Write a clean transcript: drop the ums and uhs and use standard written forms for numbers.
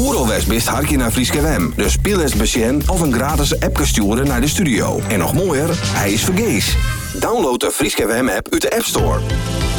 Oeralwest best harkje naar Frieske FM. Dus speel eens besjen of een gratis app sturen naar de studio. En nog mooier, hij is vergees. Download de Frieske FM app uit de App Store.